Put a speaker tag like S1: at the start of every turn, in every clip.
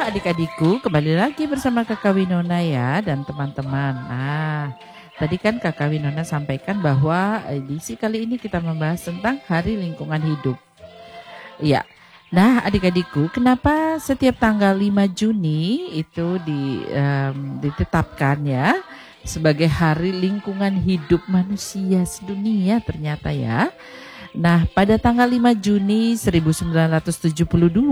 S1: adik-adikku, kembali lagi bersama Kakak Winona ya dan teman-teman. Nah, tadi kan Kakak Winona sampaikan bahwa edisi kali ini kita membahas tentang Hari Lingkungan Hidup. Iya. Nah, adik-adikku, kenapa setiap tanggal 5 Juni itu ditetapkan ya sebagai Hari Lingkungan Hidup Manusia Sedunia ternyata ya. Nah, pada tanggal 5 Juni 1972,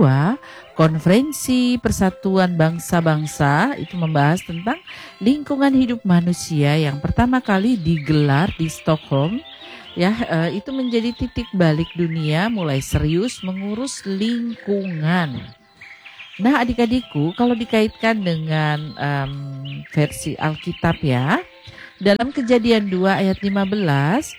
S1: Konferensi Persatuan Bangsa-Bangsa itu membahas tentang lingkungan hidup manusia yang pertama kali digelar di Stockholm. Ya, itu menjadi titik balik dunia mulai serius mengurus lingkungan. Nah, adik-adikku, kalau dikaitkan dengan versi Alkitab ya, dalam Kejadian 2 ayat 15,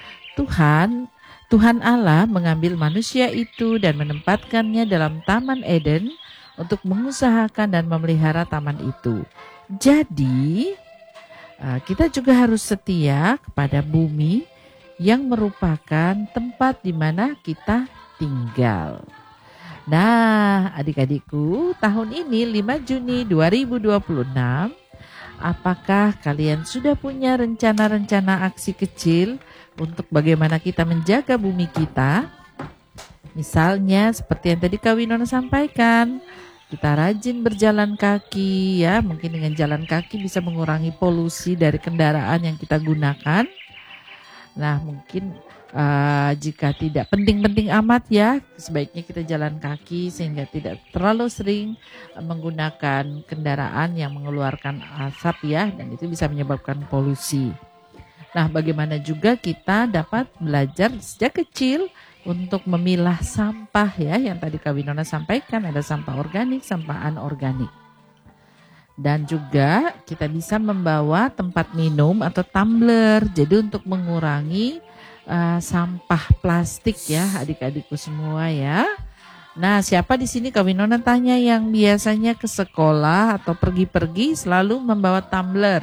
S1: Tuhan Allah mengambil manusia itu dan menempatkannya dalam Taman Eden untuk mengusahakan dan memelihara taman itu. Jadi, kita juga harus setia kepada bumi yang merupakan tempat di mana kita tinggal. Nah, adik-adikku, tahun ini 5 Juni 2026, apakah kalian sudah punya rencana-rencana aksi kecil untuk bagaimana kita menjaga bumi kita? Misalnya seperti yang tadi Kak Winona sampaikan, kita rajin berjalan kaki ya, mungkin dengan jalan kaki bisa mengurangi polusi dari kendaraan yang kita gunakan. Nah, mungkin jika tidak penting-penting amat ya, sebaiknya kita jalan kaki sehingga tidak terlalu sering menggunakan kendaraan yang mengeluarkan asap ya, dan itu bisa menyebabkan polusi. Nah, bagaimana juga kita dapat belajar sejak kecil untuk memilah sampah ya, yang tadi Kak Winona sampaikan, ada sampah organik, sampah anorganik. Dan juga kita bisa membawa tempat minum atau tumbler, jadi untuk mengurangi sampah plastik ya, adik-adikku semua ya. Nah, siapa di sini Kak Winona tanya yang biasanya ke sekolah atau pergi-pergi selalu membawa tumbler?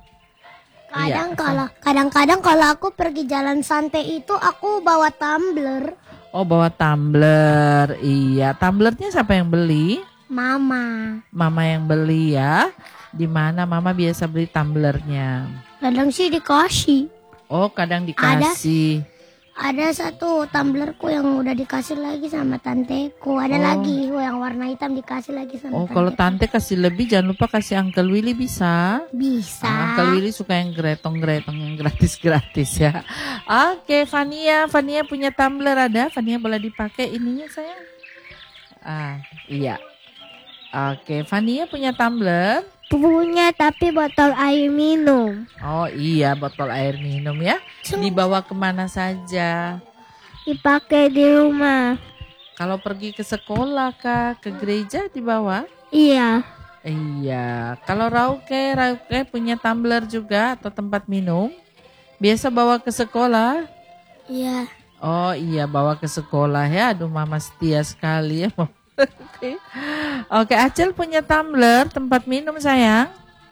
S2: Kadang-kadang kalau aku pergi jalan santai itu aku bawa tumbler.
S1: Oh, bawa tumbler. Iya, tumblernya siapa yang beli?
S2: Mama.
S1: Mama yang beli ya. Di mana Mama biasa beli tumblernya?
S2: Kadang sih dikasih.
S1: Oh, kadang dikasih.
S2: Ada satu tumblerku yang udah dikasih lagi sama tanteku. Ada lagi yang warna hitam dikasih lagi sama tanteku.
S1: Kalau tante kasih lebih, jangan lupa kasih Uncle Willy bisa?
S2: Bisa.
S1: Uncle Willy suka yang gretong-gretong, yang gratis-gratis ya. Oke, Fania punya tumbler ada? Fania boleh dipakai ininya sayang? Iya. Oke, Fania punya tumbler?
S2: Punya, tapi botol air minum.
S1: Oh iya, botol air minum ya. Dibawa kemana saja?
S2: Dipakai di rumah.
S1: Kalau pergi ke sekolah kah, ke gereja dibawa?
S2: Iya.
S1: Iya. Kalau Rauke punya tumbler juga atau tempat minum? Biasa bawa ke sekolah?
S2: Iya.
S1: Oh iya, bawa ke sekolah ya. Aduh, Mama setia sekali ya. Oke, Acel punya tumbler tempat minum sayang?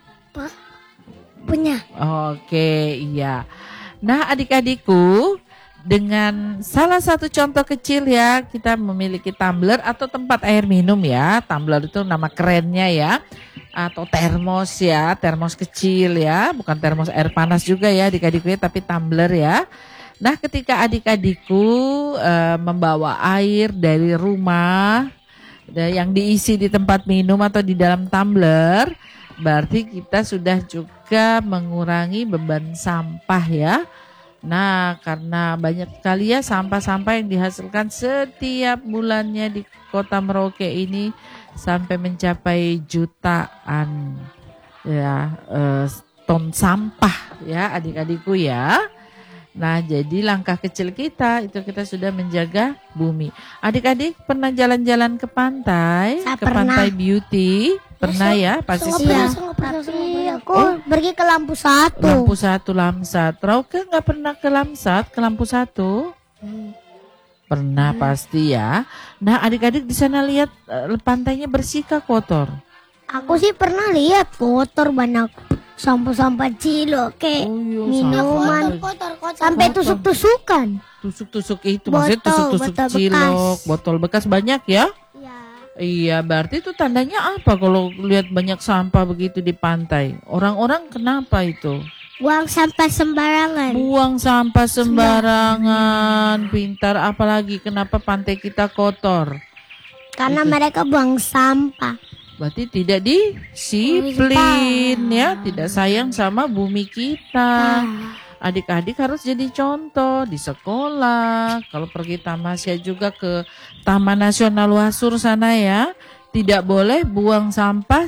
S2: Punya.
S1: Oke, iya. Nah, adik-adikku, dengan salah satu contoh kecil ya, kita memiliki tumbler atau tempat air minum ya. Tumbler itu nama kerennya ya. Atau termos ya, termos kecil ya, bukan termos air panas juga ya adik-adikku ya, tapi tumbler ya. Nah, ketika adik-adikku membawa air dari rumah yang diisi di tempat minum atau di dalam tumbler, berarti kita sudah juga mengurangi beban sampah ya. Nah, karena banyak sekali ya sampah-sampah yang dihasilkan setiap bulannya di Kota Merauke ini sampai mencapai jutaan ya ton sampah ya adik-adikku ya. Nah, jadi langkah kecil kita itu kita sudah menjaga bumi. Adik-adik pernah jalan-jalan ke pantai? Pantai Beauty? Pernah ya? Pasti sudah.
S2: Aku pergi ke Lampu Satu.
S1: Lamsat. Rauke nggak pernah ke Lamsat, ke Lampu Satu? Pernah pasti ya. Nah, adik-adik di sana lihat pantainya bersih kah kotor?
S2: Aku sih pernah lihat kotor, banyak sampah-sampah cilok kayak minuman kotor. Sampai tusuk-tusukan.
S1: Tusuk-tusuk itu maksudnya tusuk-tusuk cilok, botol bekas banyak ya? Iya, berarti itu tandanya apa kalau lihat banyak sampah begitu di pantai? Orang-orang kenapa itu?
S2: Buang sampah sembarangan.
S1: Buang sampah sembarangan. Pintar, apalagi kenapa pantai kita kotor?
S2: Karena mereka buang sampah.
S1: Berarti tidak disiplin ya, tidak sayang sama bumi kita. Adik-adik harus jadi contoh di sekolah. Kalau pergi tamasya juga ke Taman Nasional Wasur sana ya. Tidak boleh buang sampah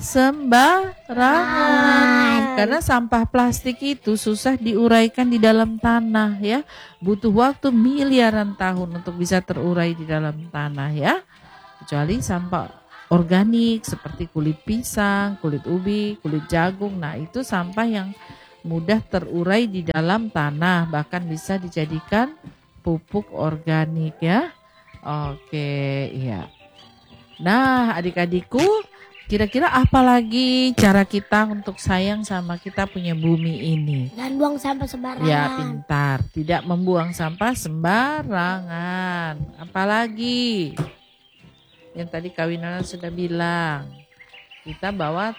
S1: sembarangan. Karena sampah plastik itu susah diuraikan di dalam tanah ya. Butuh waktu miliaran tahun untuk bisa terurai di dalam tanah ya. Kecuali sampah organik seperti kulit pisang, kulit ubi, kulit jagung. Nah, itu sampah yang mudah terurai di dalam tanah, bahkan bisa dijadikan pupuk organik ya. Oke, iya. Nah, adik-adikku, kira-kira apa lagi cara kita untuk sayang sama kita punya bumi ini?
S2: Dan buang sampah sembarangan.
S1: Ya, pintar. Tidak membuang sampah sembarangan. Apalagi? Yang tadi Kawinana sudah bilang. Kita bawa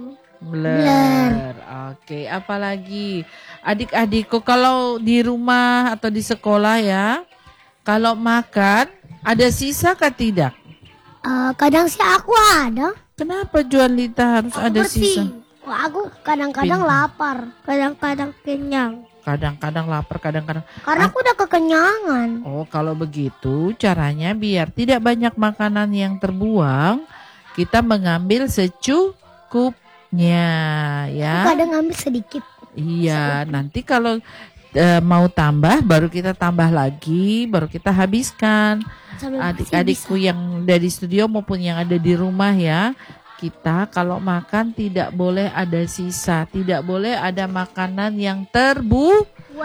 S1: tumbler. Oke, apalagi? Adik-adikku kalau di rumah atau di sekolah ya, kalau makan ada sisa kah tidak?
S2: Kadang sih aku ada.
S1: Kenapa Juanita harus ada
S2: bersih.
S1: sisa?
S2: Aku kadang-kadang lapar, kadang-kadang kenyang.
S1: Kadang-kadang lapar, kadang-kadang.
S2: Karena aku udah kekenyangan.
S1: Oh, kalau begitu caranya biar tidak banyak makanan yang terbuang, kita mengambil secukupnya ya.
S2: Kadang ambil sedikit.
S1: Iya, nanti kalau mau tambah baru kita tambah lagi, baru kita habiskan. Adik-adikku yang dari studio maupun yang ada di rumah ya, kita kalau makan tidak boleh ada sisa, tidak boleh ada makanan yang terbuang.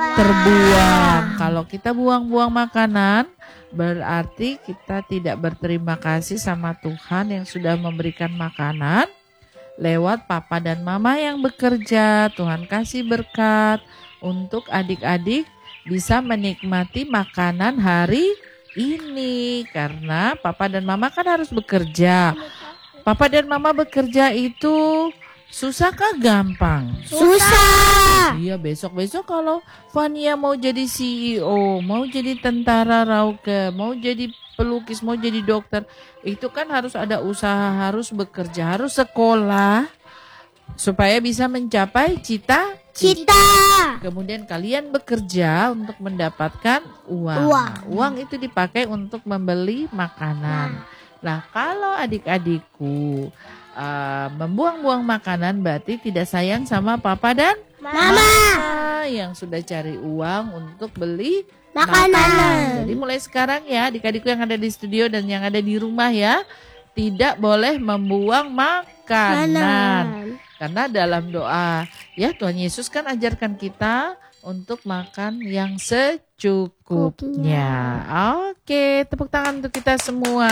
S1: Kalau kita buang-buang makanan, berarti kita tidak berterima kasih sama Tuhan yang sudah memberikan makanan lewat papa dan mama yang bekerja. Tuhan kasih berkat untuk adik-adik bisa menikmati makanan hari ini, karena papa dan mama kan harus bekerja. Papa dan mama bekerja itu susah kah gampang?
S2: Susah.
S1: Iya, besok-besok kalau Fania mau jadi CEO, mau jadi tentara Rauke, mau jadi pelukis, mau jadi dokter, itu kan harus ada usaha, harus bekerja, harus sekolah supaya bisa mencapai cita. Kemudian kalian bekerja untuk mendapatkan uang. Uang itu dipakai untuk membeli makanan. Nah, kalau adik-adikku membuang-buang makanan berarti tidak sayang sama papa dan mama yang sudah cari uang untuk beli makanan. Jadi mulai sekarang ya adik-adikku yang ada di studio dan yang ada di rumah ya, tidak boleh membuang makanan. Karena dalam doa ya Tuhan Yesus kan ajarkan kita untuk makan yang secukupnya. Oke, tepuk tangan untuk kita semua.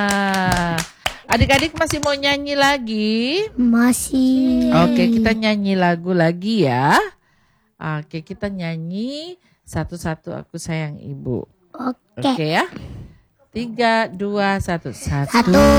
S1: Adik-adik masih mau nyanyi lagi?
S2: Masih.
S1: Oke, kita nyanyi lagu lagi ya. Oke, kita nyanyi satu-satu aku sayang ibu. Oke ya. 3, 2, 1. 1.